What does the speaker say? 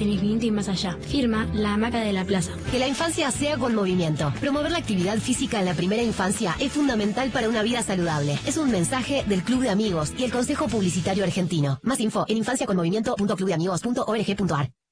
en infinito y más allá. Firma La Hamaca de la Plaza. Que la infancia sea con movimiento. Promover la actividad física en la primera infancia es fundamental para una vida saludable. Es un mensaje del Club de Amigos y el Consejo Publicitario Argentino. Más info en infanciaconmovimiento.clubdeamigos.org.ar.